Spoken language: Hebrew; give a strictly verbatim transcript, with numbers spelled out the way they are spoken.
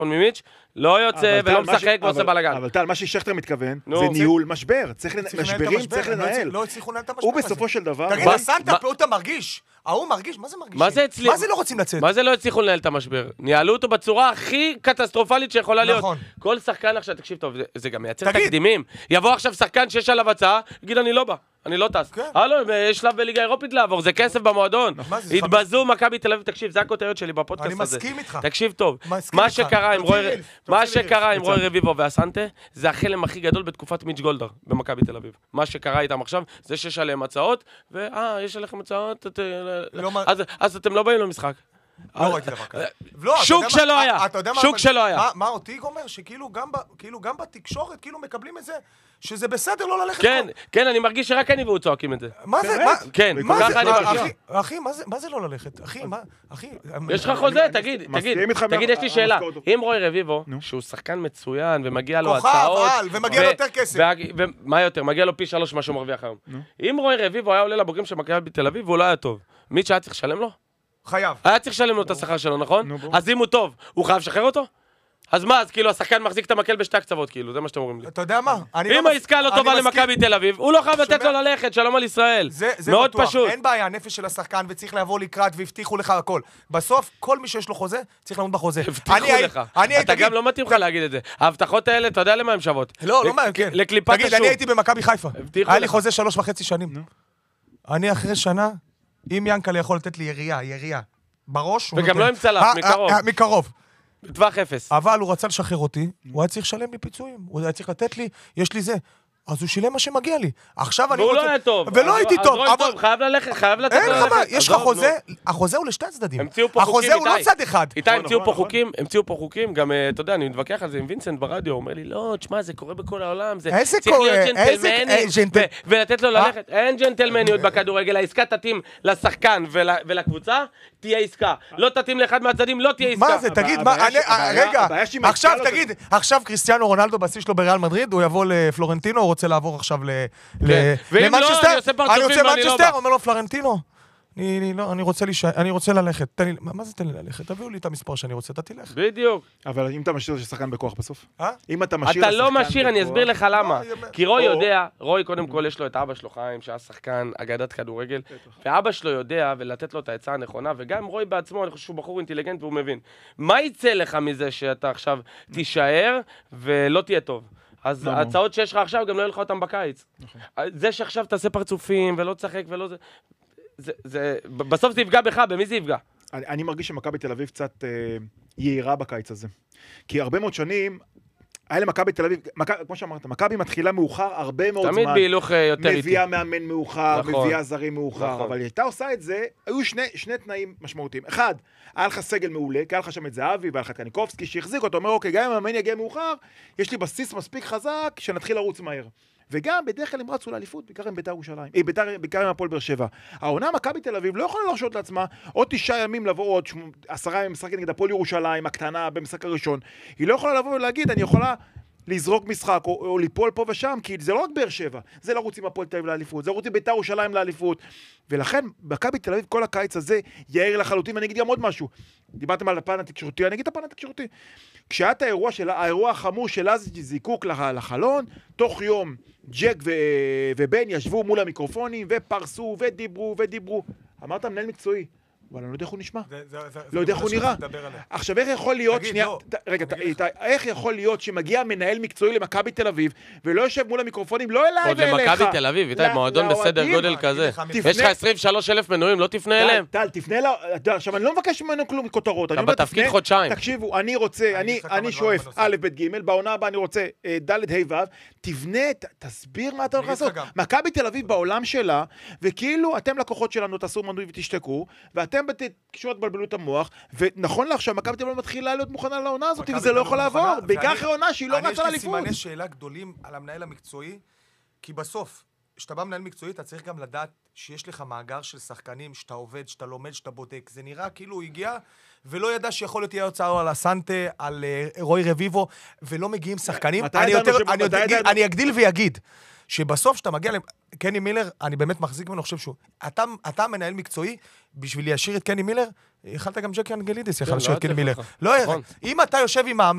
מימיץ', לא יוצא ולא משחק ועושה בלגן. אבל טל, מה ששכטר מתכוון, זה ניהול משבר. משברים צריך לנהל. לא הצליחו לנהל את המשבר. הוא בסופו של דבר... תגיד, הסנטה פה אתה מרגיש. ההוא מרגיש? מה זה מרגיש? מה זה הצליח? מה זה לא רוצים לצאת? מה זה לא הצליחו לנהל את המשבר? ניהלו אותו בצורה הכי קטסטרופלית שיכולה להיות. נכון. כל שחקן עכשיו, תקשיב טוב, זה גם מייצר תקדימים. יבוא עכשיו שחקן שיש עליו הצעה, יגיד אני לא בא. אני לא טס. הלו, יש שלב בליגה אירופית לעבור, זה כסף במועדון. התבזו מכבי תל אביב, תקשיב, זה הכותרת שלי בפודקאסט הזה. אני מסכים איתך. תקשיב טוב, מה שקרה עם רוי מה שקרה עם רוי רביבו והסנטה, זה החלם הכי גדול בתקופת מיץ' גולדהר במכבי תל אביב. מה שקרה איתם עכשיו, זה שיש עליהם הצעות, ואה, יש עליכם הצעות, אז אתם לא באים למשחק. לא ראיתי דבר כזה. שוק שלא היה. שוק שלא היה. מה אותי אומר? שכאילו גם בתקשורת, כאילו מקבלים את זה, שזה בסדר לא ללכת כן, כן, אני מרגיש שרק אני והוא צועקים את זה. מה זה? כן, ככה אני מרגיש. אחי, מה זה לא ללכת? אחי, מה? אחי... יש לך חוזה, תגיד, תגיד, תגיד, יש לי שאלה. אם רוי רביבו, שהוא שחקן מצוין ומגיע לו הצעות... כוכב, על, ומגיע לו יותר כסף. ומה יותר? מגיע לו פי שלוש מה שהוא מרוויח היום. אם רוי רביבו היה עולה לבוגרים של מכבי בתל אביב, והוא לא היה טוב. מי שהיה צריך לשלם לו? חייב. היה צריך לשלם לו את השכר שלו, נכון? אז אם הוא טוב, הוא חייב לשחרר אותו? אז מה, אז כאילו השחקן מחזיק את המקל בשתי הקצוות, כאילו, זה מה שאתם אומרים לי. אתה יודע מה? אם העסקה לא טובה למכבי תל אביב, הוא לא חייב לתת לו ללכת, שלום על ישראל. מאוד פשוט. אין בעיה, הנפש של השחקן, וצריך לעבור לקראת, והבטיחו לך הכל. בסוף, כל מי שיש לו חוזה, צריך לעמוד בחוזה. הבטיחו לך. אתה גם לא מתאים לך להגיד את זה. ההבטחות האלה, אתה יודע למה הן שוות? לא, לא מה, כן. לקליפת השוק. תגיד, אני הייתי במכבי חיפה. היה לי חוזה שלוש וחצי שנים. אני אחרי שנה, אם ינקלה יכול לתת לי ירייה, ירייה, בראש, וגם לא עם צלף, מקרוב. מקרוב. בטווח אפס. אבל הוא רצה לשחרר אותי, הוא היה צריך לשלם לי פיצויים, הוא היה צריך לתת לי, יש לי זה. אז הוא שילם מה שמגיע לי. עכשיו אני רוצה... והוא לא היה טוב. ולא הייתי טוב. אבל... חייב ללכת, חייב לתת לו ללכת. יש לך חוזה, החוזה הוא לשתי הצדדים. החוזה הוא לא צד אחד. איתי, המציאו פה חוקים, המציאו פה חוקים, גם, אתה יודע, אני מתווכח על זה עם וינסנט ברדיו, הוא אומר לי, לא, תשמע, זה קורה בכל העולם, זה צריך להיות ג'נטלמני, ולתת לו ללכת. אין ג'נטלמניות בכדורגל, העסקה תתאים לשחקן ולקבוצה, תהיה עסקה. לא תתאים לאחד מהצדדים, לא תהיה עסקה. מה זה? תגיד, רגע, עכשיו תגיד, עכשיו קריסטיאנו רונלדו בשיא שלו בריאל מדריד, הוא יבוא לפלורנטינו, הוא רוצה לעבור עכשיו למנצ'סטר, אני רוצה מנצ'סטר, אומר לו פלורנטינו, אני רוצה ללכת, מה זה תן לי ללכת? תביאו לי את המספר שאני רוצה, אתה תלך. בדיוק. אבל אם אתה משאיר ששחקן בכוח בסוף? אם אתה משאיר אתה לא משאיר, אני אסביר לך למה. כי רוי יודע, רוי קודם כל יש לו את אבא שלו חיים, שהיה שחקן אגדת כדורגל, ואבא שלו יודע ולתת לו את העצה הנכונה, וגם רוי בעצמו, אני חושב שהוא בחור אינטליגנט והוא מבין. מה יצא לך מזה שאתה עכשיו תישאר ולא תהיה טוב? אז ההצעות שיש לך עכשיו גם לא יהיה לך אותם בקיץ. זה שעכשיו תעשה פרצופים ולא תשחק ולא זה... בסוף זה יפגע בך, במי זה יפגע? אני מרגיש שמכבי תל אביב קצת יעירה בקיץ הזה. כי הרבה מאוד שנים, היה למכבי תל אביב, כמו שאמרת, מכבי מתחילה מאוחר הרבה מאוד זמן. תמיד בהילוך יותר איטי. מביאה מאמן מאוחר, מביאה זרים מאוחר, אבל הייתה עושה את זה, היו שני תנאים משמעותיים. אחד, היה לך סגל מעולה, כי היה לך שם את זהבי, והיה לך קניקובסקי, שהחזיק אותו, אומר, אוקיי, גם אם המאמן יגיע מאוחר, יש לי בסיס מספיק חזק, שנתחיל לרוץ מהר. וגם בדרך כלל הם רצו לאליפות, בעיקר עם בית"ר ירושלים, בעיקר עם הפועל באר שבע. העונה מכבי תל אביב לא יכולה להרשות לעצמה עוד תשעה ימים לבוא עוד עשרה ימים משחק נגד הפועל ירושלים, הקטנה במשחק הראשון. היא לא יכולה לבוא ולהגיד, אני יכולה לזרוק משחק או, או ליפול פה ושם, כי זה לא רק באר שבע, זה לרוץ עם הפועל תל אביב לאליפות, זה לרוץ עם בית"ר ירושלים לאליפות. ולכן מכבי תל אביב כל הקיץ הזה יאיר לחלוטין, ואני אגיד גם עוד משהו. דיברתם על הפן התקשורתי, אני אגיד את הפן התקשורתי. כשהיה את האירוע של, האירוע החמור של אז זיקוק לחלון, תוך יום ג'ק ו... ובן ישבו מול המיקרופונים ופרסו ודיברו ודיברו. אמרת מנהל מקצועי, אבל אני לא יודע איך הוא נשמע. לא יודע איך הוא נראה. עכשיו, איך יכול להיות, שנייה, רגע, איך יכול להיות שמגיע מנהל מקצועי למכבי תל אביב, ולא יושב מול המיקרופונים, לא אליי ואליך. עוד למכבי תל אביב, איתי, מועדון בסדר גודל כזה. יש לך עשרים ושלושה אלף מנויים, לא תפנה אליהם. טל, תפנה אליו. עכשיו, אני לא מבקש ממנו כלום כותרות. אתה בתפקיד חודשיים. תקשיבו, אני רוצה, אני שואף א' ב' ג', בעונה הבאה אני רוצה ד' ה' ו', תבנה, תסביר מה אתה הולך לעשות. מכבי תל אביב בעולם שלה, וכאילו אתם לקוחות שלנו, תעשו מנוי ותשתקו, ואתם בתקשורת בלבלו את המוח, ונכון לך שהמכבי תל אביב מתחילה להיות מוכנה לעונה הזאת, וזה לא יכול לעבור, בעיקר אחרי עונה שהיא לא רצה לאליפות. אני יש לי סימני שאלה גדולים על המנהל המקצועי, כי בסוף, כשאתה בא מנהל מקצועי, אתה צריך גם לדעת שיש לך מאגר של שחקנים, שאתה עובד, שאתה לומד, שאתה בודק. זה נראה כאילו הוא הגיע, ולא ידע שיכול להיות יהיה הוצאה על הסנטה, על רוי רביבו, ולא מגיעים שחקנים. אני אגדיל ויגיד, שבסוף שאתה מגיע לקני מילר, אני באמת מחזיק ממנו, חושב שהוא, אתה, אתה מנהל מקצועי, בשביל להשאיר את קני מילר, יכלת גם ג'קי אנגלידיס, יכל להשאיר את קני מילר. לא, אם אתה יושב עם